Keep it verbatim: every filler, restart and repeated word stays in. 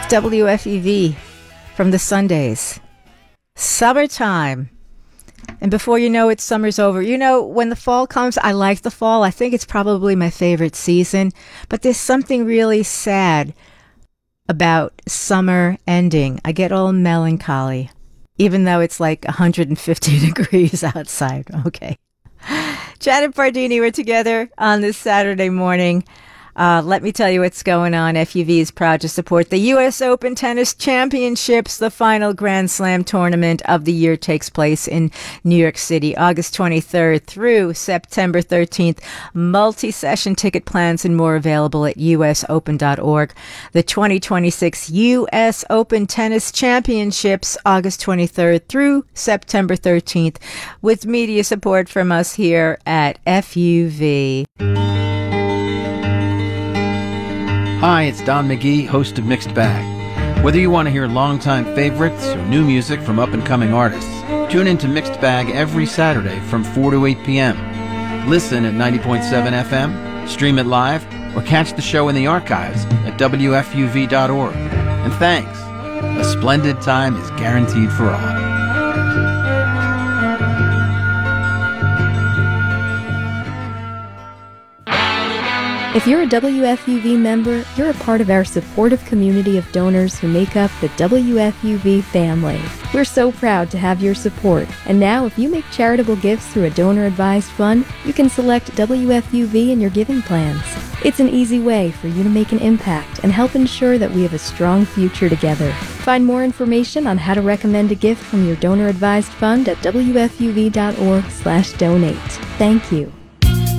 W F U V from the Sundays. Summertime. And before you know it, summer's over. You know, when the fall comes, I like the fall. I think it's probably my favorite season. But there's something really sad about summer ending. I get all melancholy, even though it's like one hundred fifty degrees outside. Okay. Janet Bardini, we're together on this Saturday morning. Uh, let me tell you what's going on. F U V is proud to support the U S Open Tennis Championships. The final Grand Slam tournament of the year takes place in New York City, August twenty-third through September thirteenth. Multi-session ticket plans and more available at U S open dot org. The twenty twenty-six U S Open Tennis Championships, August twenty-third through September thirteenth, with media support from us here at F U V. Hi, it's Don McGee, host of Mixed Bag. Whether you want to hear longtime favorites or new music from up-and-coming artists, tune in to Mixed Bag every Saturday from four to eight p.m. Listen at ninety point seven F M, stream it live, or catch the show in the archives at W F U V dot org. And thanks. A splendid time is guaranteed for all. If you're a W F U V member, you're a part of our supportive community of donors who make up the W F U V family. We're so proud to have your support. And now, if you make charitable gifts through a donor-advised fund, you can select W F U V in your giving plans. It's an easy way for you to make an impact and help ensure that we have a strong future together. Find more information on how to recommend a gift from your donor-advised fund at W F U V dot org slash donate. Thank you.